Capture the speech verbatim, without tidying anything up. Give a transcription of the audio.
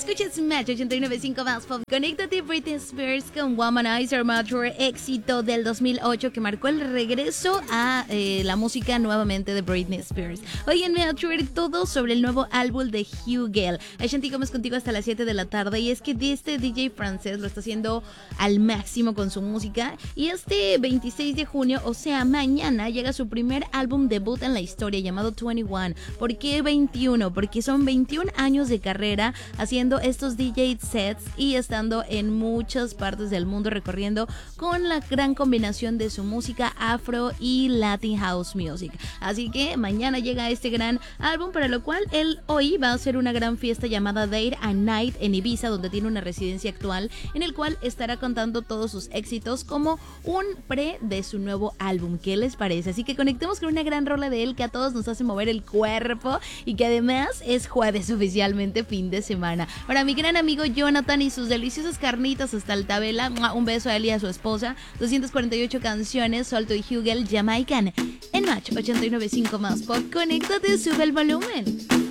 Escuchas Match ochenta y nueve punto cinco más Pop. Conéctate, Britney Spears con Womanizer, otro éxito del dos mil ocho que marcó el regreso a eh, la música nuevamente de Britney Spears. Hoy en Match todo sobre el nuevo álbum de Hugel. Ashanti Gómez contigo hasta las siete de la tarde, y es que este D J francés lo está haciendo al máximo con su música, y este veintiséis de junio, o sea mañana, llega su primer álbum debut en la historia llamado veintiuno. ¿Por qué veintiuno? Porque son veintiún años de carrera haciendo estos D J sets y estando en muchas partes del mundo recorriendo con la gran combinación de su música afro y Latin House Music. Así que mañana llega este gran álbum, para lo cual él hoy va a hacer una gran fiesta llamada Day and Night en Ibiza, donde tiene una residencia actual, en el cual estará contando todos sus éxitos como un pre de su nuevo álbum. ¿Qué les parece? Así que conectemos con una gran rola de él que a todos nos hace mover el cuerpo y que además es jueves oficialmente, fin de semana. Para mi gran amigo Jonathan y sus deliciosas carnitas hasta Altabela, un beso a él y a su esposa. doscientas cuarenta y ocho canciones, Salto y Hugel, Jamaican. En Match ochenta y nueve punto cinco más Pop, conéctate, sube el volumen.